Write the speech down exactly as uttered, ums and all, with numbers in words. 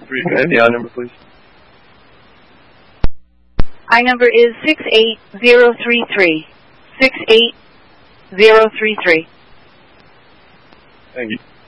three. Can I have the I number, please? I number is six eight zero three three. six eight zero three three. Thank you.